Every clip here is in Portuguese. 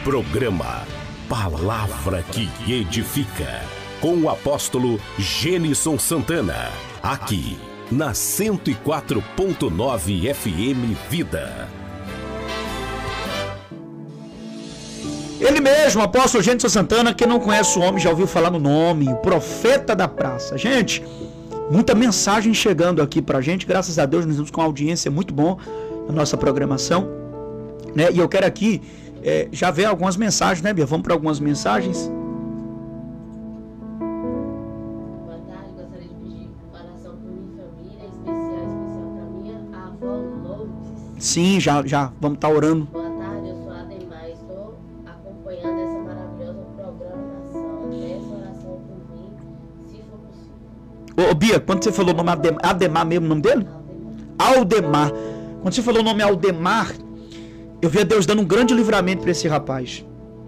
Programa Palavra que Edifica, com o apóstolo Gênison Santana, aqui na 104.9 FM Vida. Ele mesmo, o apóstolo Gênison Santana, quem não conhece o homem já ouviu falar no nome, o profeta da praça. Gente, muita mensagem chegando aqui pra gente, graças a Deus nós estamos com uma audiência muito bom na nossa programação, né? E eu quero aqui já ver algumas mensagens, né, Bia? Vamos para algumas mensagens. Boa tarde, gostaria de pedir oração por minha família, especial para minha avó Lourdes. Sim, já vamos estar orando. Boa tarde, eu sou a Ademar, estou acompanhando essa maravilhosa programação. Peço oração por mim, se for possível. Ô Bia, quando você falou o nome Ademar mesmo, o nome dele? Aldemar. Quando você falou o nome Aldemar, eu vi a Deus dando um grande livramento para esse rapaz.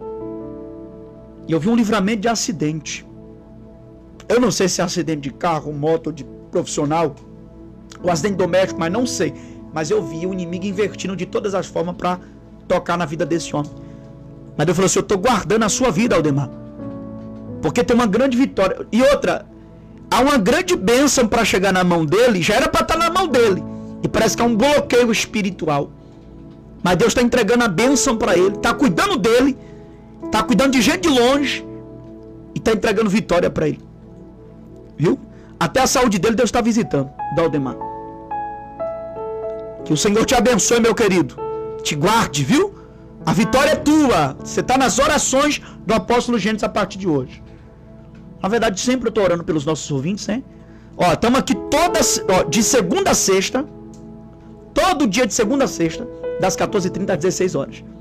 E eu vi um livramento de acidente. Eu não sei se é acidente de carro, moto, de profissional, ou acidente doméstico, mas não sei. Mas eu vi o inimigo invertindo de todas as formas para tocar na vida desse homem. Mas Deus falou assim: eu estou guardando a sua vida, Aldemar. Porque tem uma grande vitória. E outra, há uma grande bênção para chegar na mão dele. Já era para estar na mão dele. E parece que é um bloqueio espiritual. Mas Deus está entregando a bênção para ele, está cuidando dele, está cuidando de gente de longe e está entregando vitória para ele. Viu? Até a saúde dele Deus está visitando, Aldemar. Que o Senhor te abençoe, meu querido. Te guarde, viu? A vitória é tua. Você está nas orações do apóstolo Gênesis a partir de hoje. Na verdade, sempre eu estou orando pelos nossos ouvintes, né? Ó, estamos aqui de segunda a sexta. Todo dia de segunda a sexta, das 14h30 às 16 horas. Deus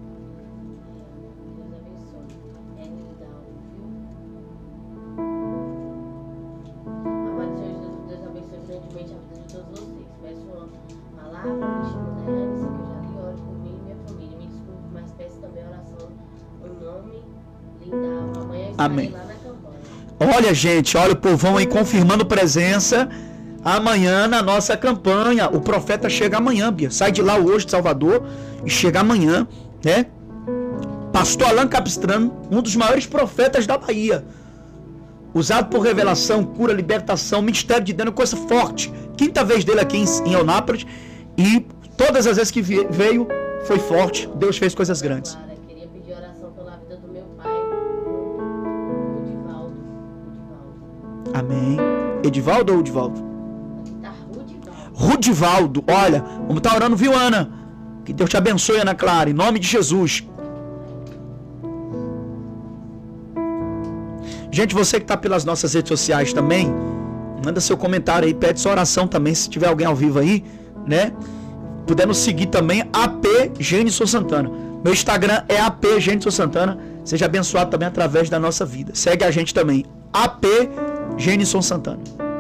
abençoe. É legal, viu? Amado Senhor Jesus, Deus abençoe grandemente a vida de todos vocês. Peço uma palavra, me estimula, que eu já li, ore por mim e minha família. Me desculpe, mas peço também oração no nome Lindal. Amanhã estarei lá na campanha. Olha, gente, olha o povão aí confirmando presença. Amanhã na nossa campanha, o profeta chega amanhã, Bia. Sai de lá hoje de Salvador e chega amanhã, né? Pastor Alan Capistrano, um dos maiores profetas da Bahia. Usado por revelação, cura, libertação, ministério de Deus, coisa forte. Quinta vez dele aqui em Eunápolis. E todas as vezes que veio, foi forte. Deus fez coisas grandes. Queria pedir oração pela vida do meu pai, Rudivaldo. Amém. Edivaldo ou Udivaldo? Rudivaldo. Rudivaldo, olha, vamos estar orando, viu, Ana? Que Deus te abençoe, Ana Clara, em nome de Jesus. Gente, você que está pelas nossas redes sociais também, manda seu comentário aí, pede sua oração também, se tiver alguém ao vivo aí, né? Puder nos seguir também, AP Gênison Santana. Meu Instagram é AP Gênison Santana. Seja abençoado também através da nossa vida. Segue a gente também, AP Gênison Santana.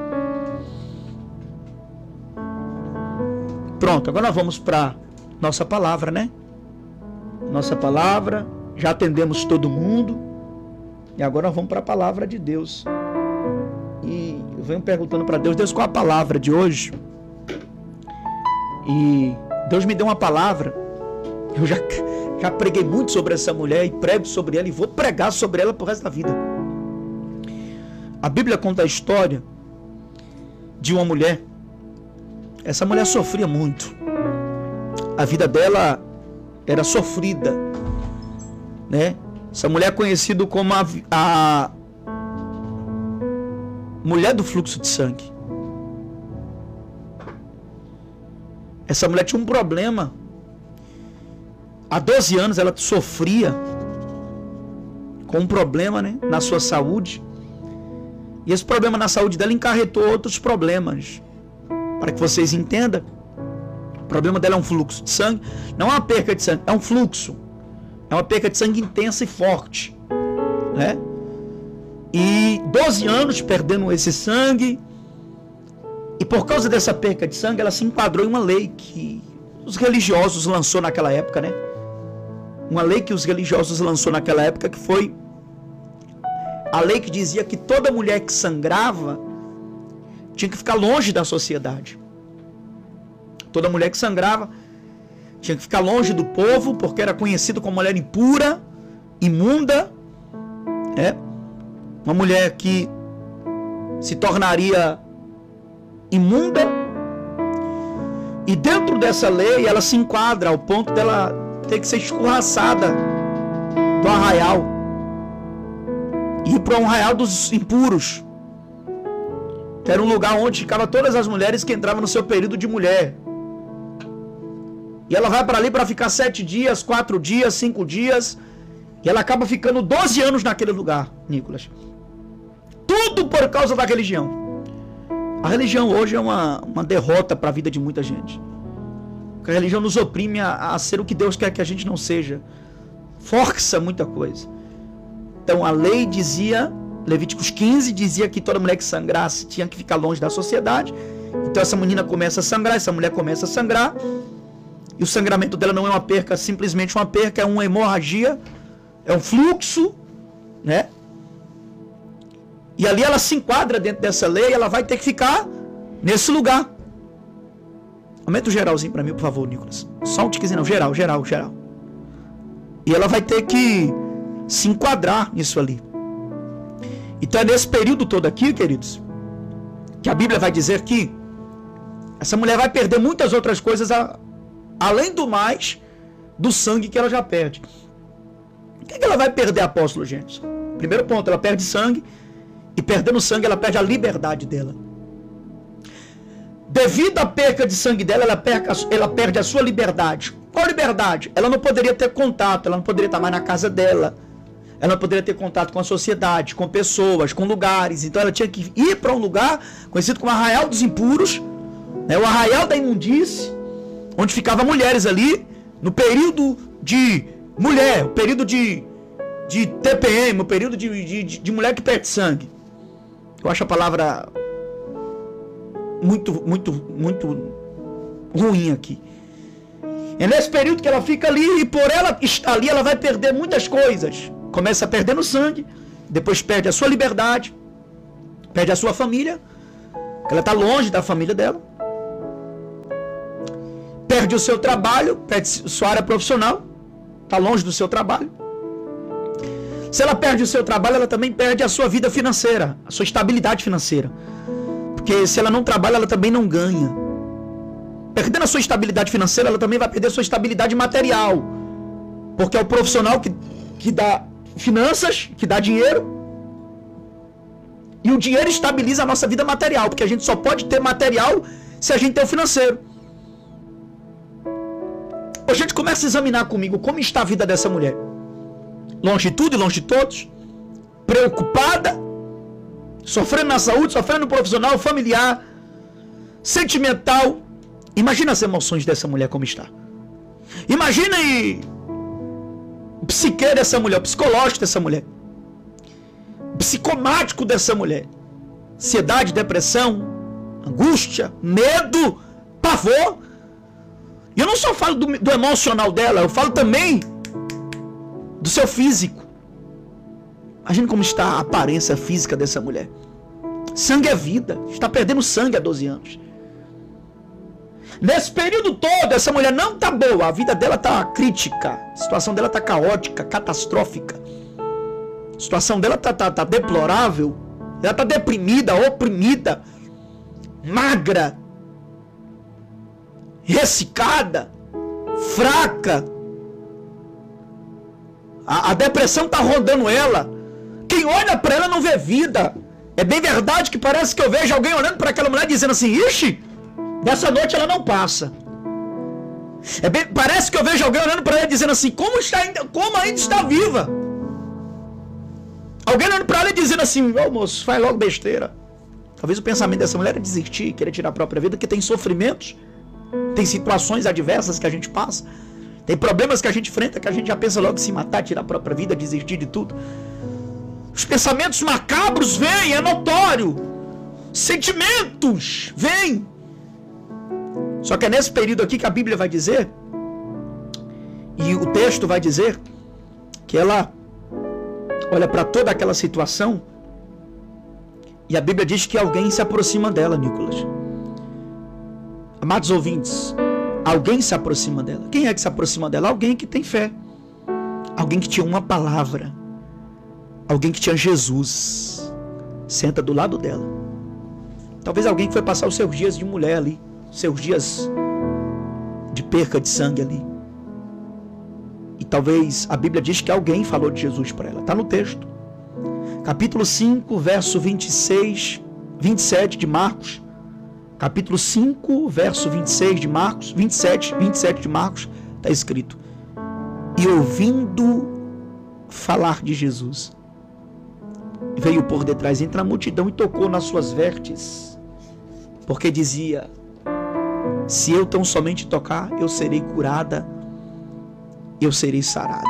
Pronto, agora nós vamos para nossa palavra, né? Nossa palavra, já atendemos todo mundo. E agora nós vamos para a palavra de Deus. E eu venho perguntando para Deus, qual a palavra de hoje? E Deus me deu uma palavra. Eu já preguei muito sobre essa mulher e prego sobre ela e vou pregar sobre ela pro resto da vida. A Bíblia conta a história de uma mulher. Essa mulher sofria muito. A vida dela era sofrida, né? Essa mulher é conhecida como a mulher do fluxo de sangue. Essa mulher tinha um problema. Há 12 anos ela sofria com um problema, né, na sua saúde. E esse problema na saúde dela encarretou outros problemas. Para que vocês entendam, o problema dela é um fluxo de sangue. Não é uma perca de sangue, é um fluxo. É uma perca de sangue intensa e forte, né? E 12 anos perdendo esse sangue. E por causa dessa perca de sangue, ela se enquadrou em uma lei que os religiosos lançou naquela época, né? Uma lei que os religiosos lançou naquela época, que foi a lei que dizia que toda mulher que sangrava tinha que ficar longe da sociedade. Toda mulher que sangrava tinha que ficar longe do povo, porque era conhecido como mulher impura, imunda, uma mulher que se tornaria imunda. E dentro dessa lei ela se enquadra ao ponto dela ter que ser escorraçada do arraial e ir para um arraial dos impuros, que era um lugar onde ficavam todas as mulheres que entravam no seu período de mulher. E ela vai para ali para ficar 7 dias, 4 dias, 5 dias, e ela acaba ficando 12 anos naquele lugar, Nicolas. Tudo por causa da religião. A religião hoje é uma derrota para a vida de muita gente. Porque a religião nos oprime a ser o que Deus quer que a gente não seja. Força muita coisa. Então a lei dizia, Levíticos 15, dizia que toda mulher que sangrasse tinha que ficar longe da sociedade. Então essa menina começa a sangrar, essa mulher começa a sangrar. E o sangramento dela não é uma perca, simplesmente uma perca, é uma hemorragia, é um fluxo, né? E ali ela se enquadra dentro dessa lei, ela vai ter que ficar nesse lugar. Aumenta o geralzinho para mim, por favor, Nicolas. Só um tiquezinho, não, geral. E ela vai ter que se enquadrar nisso ali. Então é nesse período todo aqui, queridos, que a Bíblia vai dizer que essa mulher vai perder muitas outras coisas, além do mais, do sangue que ela já perde. O que ela vai perder, apóstolo, gente? Primeiro ponto, ela perde sangue. E perdendo sangue, ela perde a liberdade dela. Devido à perca de sangue dela, ela perde a sua liberdade. Qual liberdade? Ela não poderia ter contato, ela não poderia estar mais na casa dela. Ela não poderia ter contato com a sociedade, com pessoas, com lugares. Então ela tinha que ir para um lugar conhecido como Arraial dos Impuros, né, o Arraial da Imundície, onde ficavam mulheres ali, no período de mulher, o período de TPM, o período de mulher que perde sangue. Eu acho a palavra muito ruim aqui. É nesse período que ela fica ali, e por ela estar ali, ela vai perder muitas coisas. Começa perdendo sangue, depois perde a sua liberdade, perde a sua família, ela está longe da família dela, perde o seu trabalho, perde sua área profissional, está longe do seu trabalho. Se ela perde o seu trabalho, ela também perde a sua vida financeira, a sua estabilidade financeira. Porque se ela não trabalha, ela também não ganha. Perdendo a sua estabilidade financeira, ela também vai perder a sua estabilidade material. Porque é o profissional que dá finanças, que dá dinheiro. E o dinheiro estabiliza a nossa vida material, porque a gente só pode ter material se a gente tem o financeiro. A gente começa a examinar comigo como está a vida dessa mulher. Longe de tudo e longe de todos, preocupada, sofrendo na saúde, sofrendo no profissional, familiar, sentimental. Imagina as emoções dessa mulher como está. Imagina o psique dessa mulher, o psicológico dessa mulher, o psicomático dessa mulher. Ansiedade, depressão, angústia, medo, pavor. E eu não só falo do emocional dela, eu falo também do seu físico. Imagina como está a aparência física dessa mulher. Sangue é vida. Está perdendo sangue há 12 anos. Nesse período todo, essa mulher não está boa. A vida dela está crítica. A situação dela está caótica, catastrófica. A situação dela está deplorável. Ela está deprimida, oprimida, magra, ressecada, fraca. A depressão está rondando ela. Quem olha para ela não vê vida. É bem verdade que parece que eu vejo alguém olhando para aquela mulher dizendo assim: ixi, dessa noite ela não passa. Parece que eu vejo alguém olhando para ela dizendo assim: como ainda está viva. Alguém olhando para ela e dizendo assim: ô moço, faz logo besteira. Talvez o pensamento dessa mulher é desistir, querer tirar a própria vida, porque tem sofrimentos, tem situações adversas que a gente passa. Tem problemas que a gente enfrenta que a gente já pensa logo em se matar, tirar a própria vida, desistir de tudo. Os pensamentos macabros vêm, é notório. Sentimentos vêm. Só que é nesse período aqui que a Bíblia vai dizer, e o texto vai dizer, que ela olha para toda aquela situação, e a Bíblia diz que alguém se aproxima dela, Nicolas. Amados ouvintes, Alguém se aproxima dela. Quem é que se aproxima dela? Alguém que tem fé. Alguém que tinha uma palavra. Alguém que tinha Jesus. Senta do lado dela. Talvez alguém que foi passar os seus dias de mulher ali. Seus dias de perca de sangue ali. E talvez a Bíblia diz que alguém falou de Jesus para ela. Está no texto. Capítulo 5, verso 27 de Marcos. Capítulo 5, verso 26 de Marcos. 27 de Marcos. Está escrito. E ouvindo falar de Jesus, veio por detrás entre a multidão e tocou nas suas vestes. Porque dizia: se eu tão somente tocar, eu serei curada, eu serei sarada.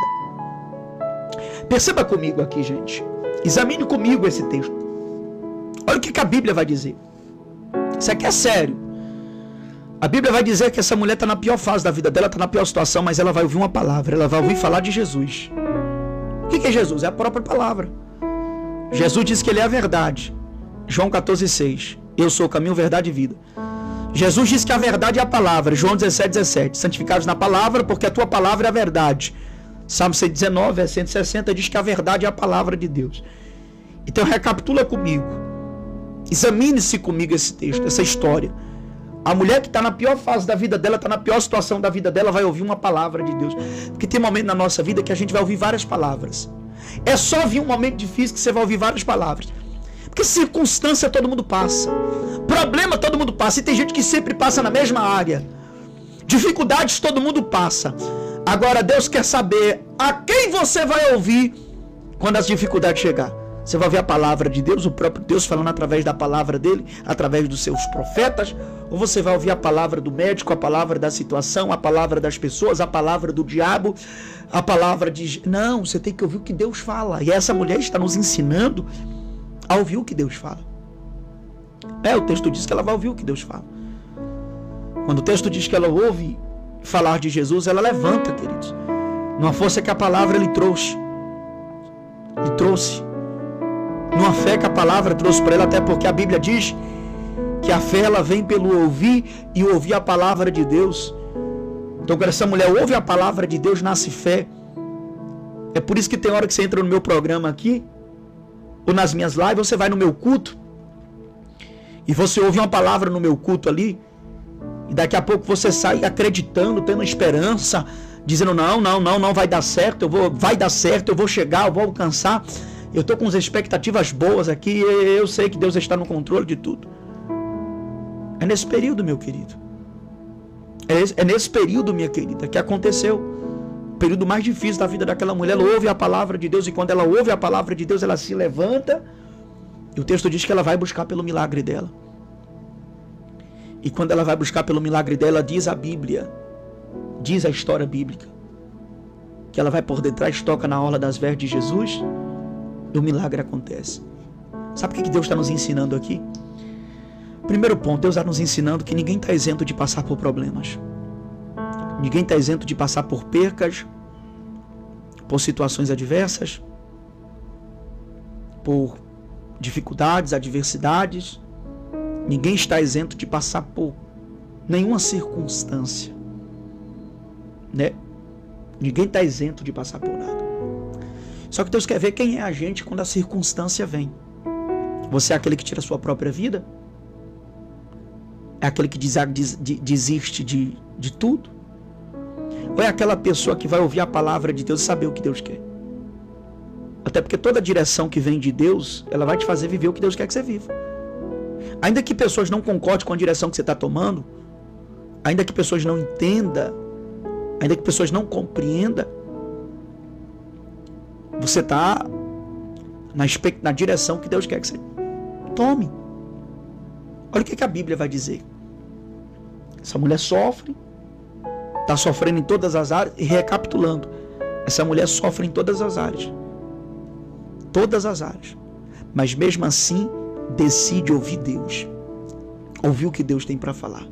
Perceba comigo aqui, gente. Examine comigo esse texto. Olha o que a Bíblia vai dizer. Isso aqui é sério. A Bíblia vai dizer que essa mulher está na pior fase da vida dela, está na pior situação, mas ela vai ouvir uma palavra, ela vai ouvir falar de Jesus. O que é Jesus? É a própria palavra. Jesus diz que ele é a verdade. João 14,6. Eu sou o caminho, verdade e vida. Jesus diz que a verdade é a palavra. João 17,17. Santificados na palavra, porque a tua palavra é a verdade. Salmo 119, versículo 160 diz que a verdade é a palavra de Deus. Então recapitula comigo. Examine-se comigo esse texto, essa história. A mulher que está na pior fase da vida dela, está na pior situação da vida dela, vai ouvir uma palavra de Deus. Porque tem momento na nossa vida que a gente vai ouvir várias palavras. É só vir um momento difícil que você vai ouvir várias palavras. Porque circunstância todo mundo passa. Problema todo mundo passa. E tem gente que sempre passa na mesma área. Dificuldades todo mundo passa. Agora Deus quer saber a quem você vai ouvir quando as dificuldades chegar. Você vai ouvir a palavra de Deus, o próprio Deus falando através da palavra dele, através dos seus profetas, ou você vai ouvir a palavra do médico, a palavra da situação, a palavra das pessoas, a palavra do diabo, a palavra de... Não, você tem que ouvir o que Deus fala. E essa mulher está nos ensinando a ouvir o que Deus fala. O texto diz que ela vai ouvir o que Deus fala. Quando o texto diz que ela ouve falar de Jesus, ela levanta, queridos, numa força que a palavra lhe trouxe. Numa fé que a palavra trouxe para ela, até porque a Bíblia diz que a fé ela vem pelo ouvir e ouvir a palavra de Deus. Então quando essa mulher ouve a palavra de Deus, nasce fé. É por isso que tem hora que você entra no meu programa aqui, ou nas minhas lives, você vai no meu culto, e você ouve uma palavra no meu culto ali, e daqui a pouco você sai acreditando, tendo esperança, dizendo não vai dar certo, vai dar certo, eu vou chegar, eu vou alcançar. Eu estou com as expectativas boas aqui, eu sei que Deus está no controle de tudo. É nesse período, meu querido. É nesse período, minha querida, que aconteceu. O período mais difícil da vida daquela mulher. Ela ouve a palavra de Deus, e quando ela ouve a palavra de Deus, ela se levanta. E o texto diz que ela vai buscar pelo milagre dela. E quando ela vai buscar pelo milagre dela, diz a Bíblia, diz a história bíblica, que ela vai por detrás, toca na orla das vestes de Jesus, e o milagre acontece. Sabe o que Deus está nos ensinando aqui? Primeiro ponto, Deus está nos ensinando que ninguém está isento de passar por problemas. Ninguém está isento de passar por percas, por situações adversas, por dificuldades, adversidades. Ninguém está isento de passar por nenhuma circunstância, né? Ninguém está isento de passar por nada. Só que Deus quer ver quem é a gente quando a circunstância vem. Você é aquele que tira a sua própria vida? É aquele que desiste de tudo? Ou é aquela pessoa que vai ouvir a palavra de Deus e saber o que Deus quer? Até porque toda direção que vem de Deus, ela vai te fazer viver o que Deus quer que você viva. Ainda que pessoas não concordem com a direção que você está tomando, ainda que pessoas não entendam, ainda que pessoas não compreendam, você está na direção que Deus quer que você tome. Olha o que a Bíblia vai dizer. Essa mulher sofre, está sofrendo em todas as áreas, e recapitulando, essa mulher sofre em todas as áreas. Todas as áreas. Mas mesmo assim, decide ouvir Deus. Ouvir o que Deus tem para falar.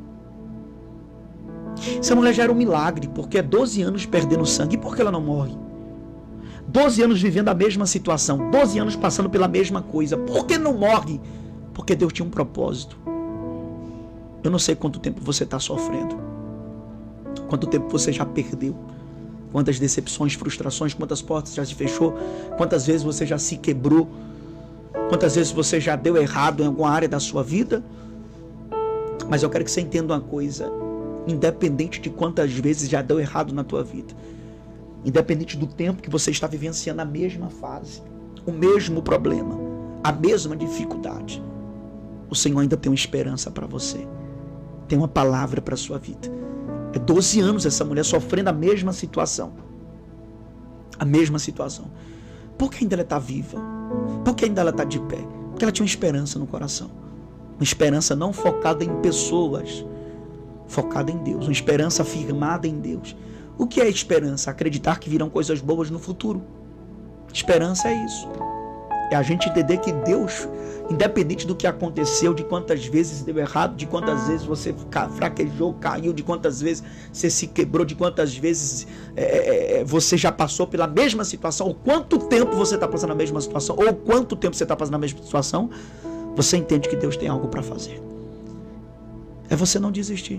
Essa mulher já era um milagre, porque é 12 anos perdendo sangue. E por que ela não morre? 12 anos vivendo a mesma situação. 12 anos passando pela mesma coisa. Por que não morre? Porque Deus tinha um propósito. Eu não sei quanto tempo você está sofrendo. Quanto tempo você já perdeu? Quantas decepções, frustrações, quantas portas já se fechou? Quantas vezes você já se quebrou? Quantas vezes você já deu errado em alguma área da sua vida? Mas eu quero que você entenda uma coisa. Independente de quantas vezes já deu errado na tua vida, independente do tempo que você está vivenciando a mesma fase, o mesmo problema, a mesma dificuldade, o Senhor ainda tem uma esperança para você. Tem uma palavra para a sua vida. É 12 anos essa mulher sofrendo a mesma situação. A mesma situação. Por que ainda ela está viva? Por que ainda ela está de pé? Porque ela tinha uma esperança no coração. Uma esperança não focada em pessoas, focada em Deus. Uma esperança firmada em Deus. O que é esperança? Acreditar que virão coisas boas no futuro. Esperança é isso. É a gente entender que Deus, independente do que aconteceu, de quantas vezes deu errado, de quantas vezes você fraquejou, caiu, de quantas vezes você se quebrou, de quantas vezes você já passou pela mesma situação, ou quanto tempo você está passando na mesma situação, ou quanto tempo você está passando na mesma situação, você entende que Deus tem algo para fazer. É você não desistir.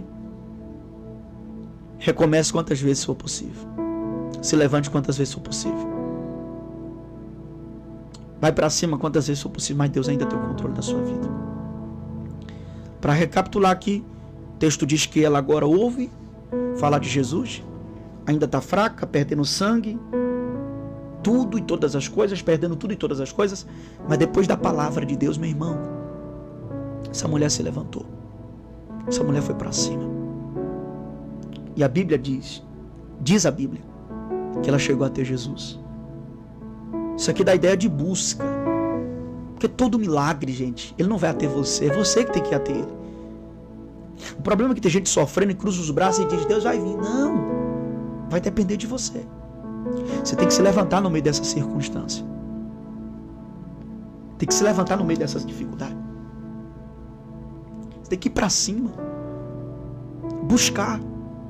Recomece quantas vezes for possível. Se levante quantas vezes for possível. Vai para cima quantas vezes for possível, mas Deus ainda tem o controle da sua vida. Para recapitular aqui, o texto diz que ela agora ouve falar de Jesus, ainda está fraca, perdendo sangue, tudo e todas as coisas, perdendo tudo e todas as coisas, mas depois da palavra de Deus, meu irmão, essa mulher se levantou, essa mulher foi para cima. E a Bíblia diz a Bíblia, que ela chegou até Jesus. Isso aqui dá ideia de busca. Porque todo milagre, gente, ele não vai até você. É você que tem que ir até ele. O problema é que tem gente sofrendo e cruza os braços e diz, Deus vai vir. Não. Vai depender de você. Você tem que se levantar no meio dessa circunstância. Tem que se levantar no meio dessas dificuldades. Você tem que ir para cima. Buscar.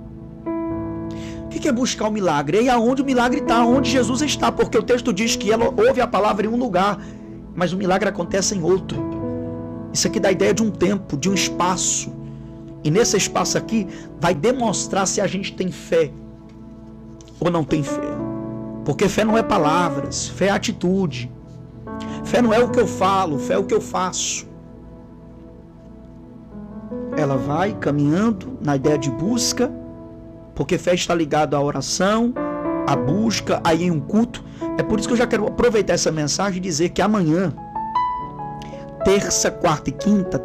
O que é buscar o milagre? É aonde o milagre está, onde Jesus está, porque o texto diz que ela ouve a palavra em um lugar, mas o milagre acontece em outro. Isso aqui dá a ideia de um tempo, de um espaço, e nesse espaço aqui vai demonstrar se a gente tem fé ou não tem fé, porque fé não é palavras, fé é atitude, fé não é o que eu falo, fé é o que eu faço. Ela vai caminhando na ideia de busca, porque fé está ligada à oração, à busca, aí em um culto. É por isso que eu já quero aproveitar essa mensagem e dizer que amanhã, terça, quarta e quinta,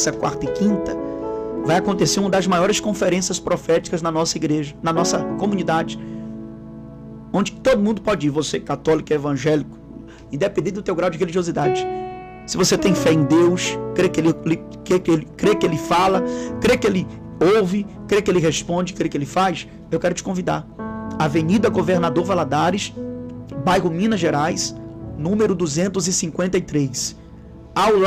vai acontecer uma das maiores conferências proféticas na nossa igreja, na nossa comunidade, onde todo mundo pode ir, você católico, evangélico, independente do teu grau de religiosidade. Se você tem fé em Deus, crê que Ele fala, crê que Ele ouve, crê que Ele responde, crê que Ele faz, eu quero te convidar. Avenida Governador Valadares, bairro Minas Gerais, número 253. Ao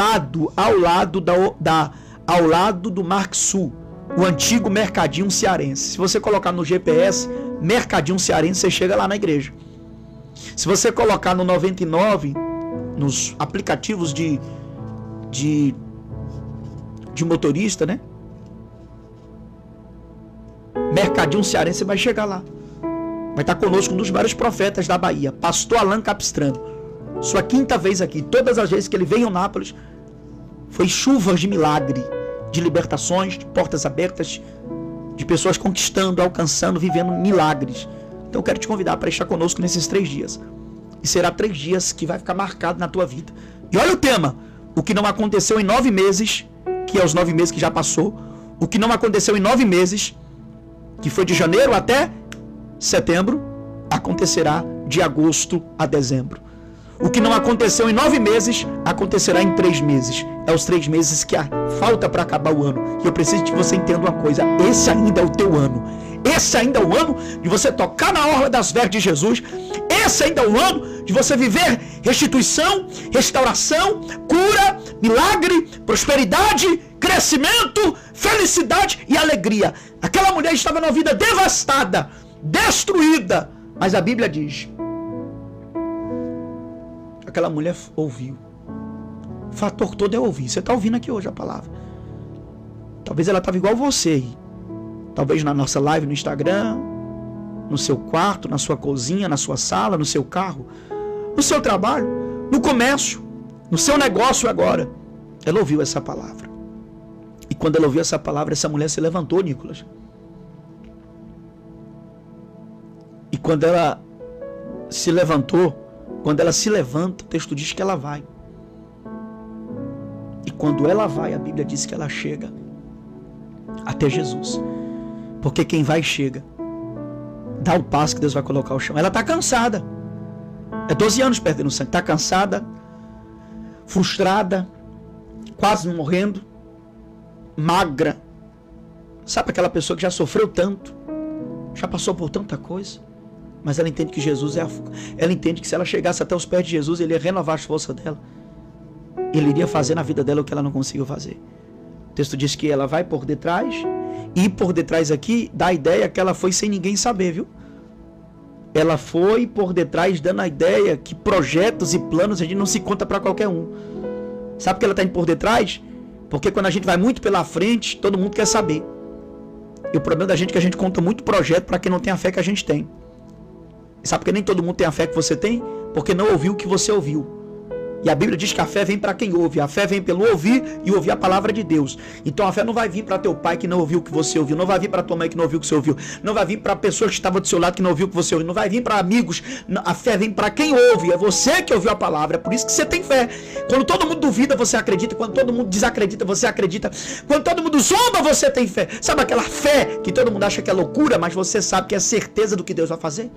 lado do Marquesul, o antigo Mercadinho Cearense. Se você colocar no GPS, Mercadinho Cearense, você chega lá na igreja. Se você colocar no 99, nos aplicativos de motorista, né? Mercadinho Cearense, você vai chegar lá. Vai estar conosco um dos vários profetas da Bahia, Pastor Alan Capistrano. Sua quinta vez aqui. Todas as vezes que ele veio em Nápoles, foi chuvas de milagre, de libertações, de portas abertas, de pessoas conquistando, alcançando, vivendo milagres. Então eu quero te convidar para estar conosco nesses 3 dias. E será 3 dias que vai ficar marcado na tua vida. E olha o tema: o que não aconteceu em 9 meses, que é os 9 meses que já passou. O que não aconteceu em 9 meses, que foi de janeiro até setembro, acontecerá de agosto a dezembro. O que não aconteceu em 9 meses, acontecerá em 3 meses. É os 3 meses que falta para acabar o ano. E eu preciso que você entenda uma coisa: esse ainda é o teu ano. Esse ainda é o ano de você tocar na orla das vestes de Jesus. Esse ainda é o ano de você viver restituição, restauração, cura, milagre, prosperidade, crescimento, felicidade e alegria. Aquela mulher estava numa vida devastada, destruída, mas a Bíblia diz: aquela mulher ouviu. O fator todo é ouvir. Você está ouvindo aqui hoje a palavra. Talvez ela estava igual você aí. talvez na nossa live no Instagram, no seu quarto, na sua cozinha, na sua sala, no seu carro, no seu trabalho, no comércio, no seu negócio agora. Ela ouviu essa palavra. E quando ela ouviu essa palavra, essa mulher se levantou, Nicolas. E quando ela se levantou, quando ela se levanta, o texto diz que ela vai. E quando ela vai, a Bíblia diz que ela chega até Jesus. Porque quem vai chega. Dá o passo que Deus vai colocar ao chão. Ela está cansada. É 12 anos perdendo sangue. Está cansada, frustrada, quase morrendo, magra. Sabe aquela pessoa que já sofreu tanto, já passou por tanta coisa, mas ela entende que Jesus é ela entende que se ela chegasse até os pés de Jesus, ele ia renovar as forças dela. Ele iria fazer na vida dela o que ela não conseguiu fazer. O texto diz que ela vai por detrás, e por detrás aqui dá a ideia que ela foi sem ninguém saber, viu? Ela foi por detrás dando a ideia que projetos e planos a gente não se conta para qualquer um. Sabe por que ela está indo por detrás? Porque quando a gente vai muito pela frente, todo mundo quer saber. E o problema da gente é que a gente conta muito projeto para quem não tem a fé que a gente tem. Sabe por que nem todo mundo tem a fé que você tem? Porque não ouviu o que você ouviu. E a Bíblia diz que a fé vem para quem ouve. A fé vem pelo ouvir e ouvir a palavra de Deus. Então a fé não vai vir para teu pai que não ouviu o que você ouviu. Não vai vir para tua mãe que não ouviu o que você ouviu. Não vai vir para pessoas que estavam do seu lado que não ouviu o que você ouviu. Não vai vir para amigos. A fé vem para quem ouve. É você que ouviu a palavra. É por isso que você tem fé. Quando todo mundo duvida, você acredita. Quando todo mundo desacredita, você acredita. Quando todo mundo zomba, você tem fé. Sabe aquela fé que todo mundo acha que é loucura, mas você sabe que é certeza do que Deus vai fazer?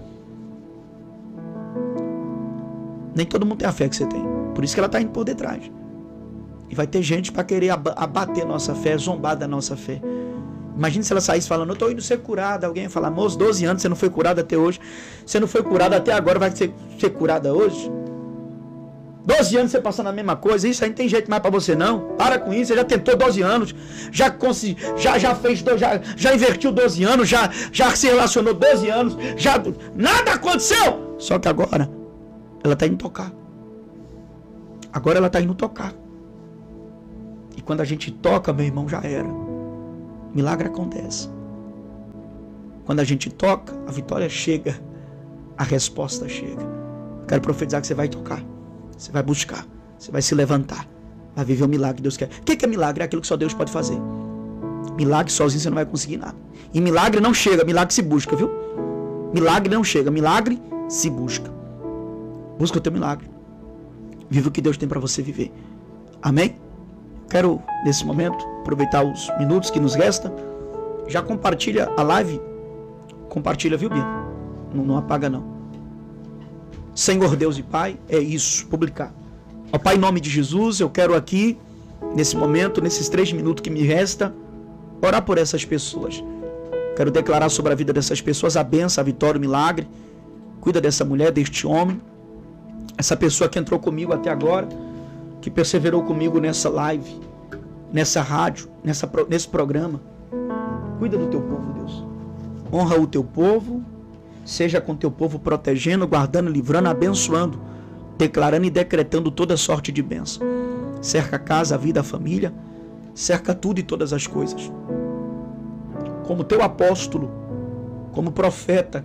Nem todo mundo tem a fé que você tem. Por isso que ela está indo por detrás. E vai ter gente para querer abater nossa fé, zombar da nossa fé. Imagina se ela saísse falando, eu estou indo ser curada. Alguém ia falar, moço, 12 anos, você não foi curada até hoje. Você não foi curada até agora, vai ser curada hoje? 12 anos você passando a mesma coisa, isso aí não tem jeito mais para você não. Para com isso, você já tentou 12 anos, já invertiu 12 anos, já se relacionou 12 anos, nada aconteceu. Só que agora, ela está indo tocar. Agora ela está indo tocar. E quando a gente toca, meu irmão, já era. Milagre acontece. Quando a gente toca, a vitória chega. A resposta chega. Quero profetizar que você vai tocar. Você vai buscar. Você vai se levantar. Vai viver o milagre que Deus quer. O que é milagre? É aquilo que só Deus pode fazer. Milagre sozinho você não vai conseguir nada. E milagre não chega, milagre se busca, viu? Milagre não chega, milagre se busca. Busca o teu milagre. Viva o que Deus tem para você viver. Amém? Quero, nesse momento, aproveitar os minutos que nos restam. Já compartilha a live. Compartilha, viu, Bia? Não apaga, não. Senhor Deus e Pai, é isso, publicar. Ó Pai, em nome de Jesus, eu quero aqui, nesse momento, nesses 3 minutos que me resta, orar por essas pessoas. Quero declarar sobre a vida dessas pessoas a bênção, a vitória, o milagre. Cuida dessa mulher, deste homem. Essa pessoa que entrou comigo até agora, que perseverou comigo nessa live, nessa rádio, nesse programa. Cuida do teu povo, Deus. Honra o teu povo, seja com o teu povo protegendo, guardando, livrando, abençoando, declarando e decretando toda sorte de bênção. Cerca a casa, a vida, a família, cerca tudo e todas as coisas. Como teu apóstolo, como profeta,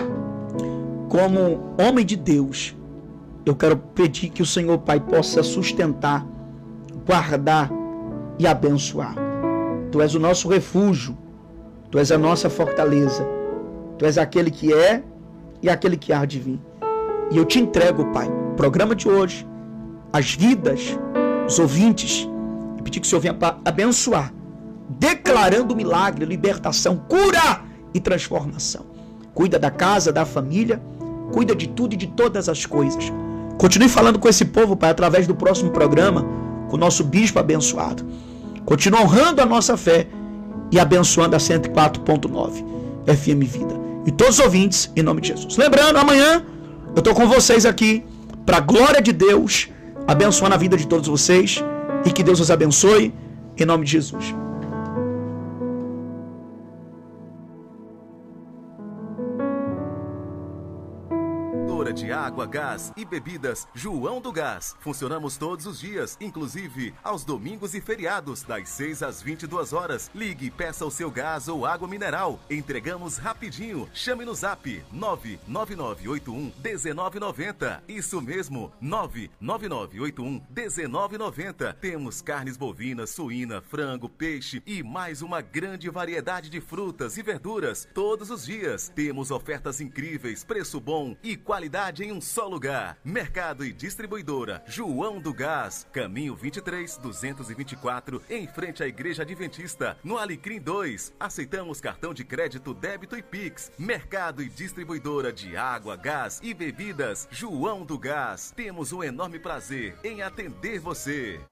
como homem de Deus, eu quero pedir que o Senhor, Pai, possa sustentar, guardar e abençoar. Tu és o nosso refúgio, Tu és a nossa fortaleza, Tu és aquele que é e aquele que há de vir. E eu te entrego, Pai, o programa de hoje, as vidas, os ouvintes, e pedir que o Senhor venha para abençoar, declarando milagre, libertação, cura e transformação. Cuida da casa, da família, cuida de tudo e de todas as coisas. Continue falando com esse povo, Pai, através do próximo programa, com o nosso bispo abençoado. Continue honrando a nossa fé e abençoando a 104.9 FM Vida. E todos os ouvintes, em nome de Jesus. Lembrando, amanhã eu estou com vocês aqui, para a glória de Deus, abençoando a vida de todos vocês. E que Deus os abençoe, em nome de Jesus. De água, gás e bebidas João do Gás. Funcionamos todos os dias, inclusive aos domingos e feriados, das 6 às 22 horas. Ligue e peça o seu gás ou água mineral. Entregamos rapidinho. Chame no zap 99981-1990. Isso mesmo, 99981-1990. Temos carnes bovinas, suína, frango, peixe e mais uma grande variedade de frutas e verduras todos os dias. Temos ofertas incríveis, preço bom e qualidade em um só lugar. Mercado e distribuidora João do Gás, Caminho 23-224, em frente à Igreja Adventista, no Alecrim 2. Aceitamos cartão de crédito, débito e Pix. Mercado e distribuidora de água, gás e bebidas João do Gás. Temos um enorme prazer em atender você.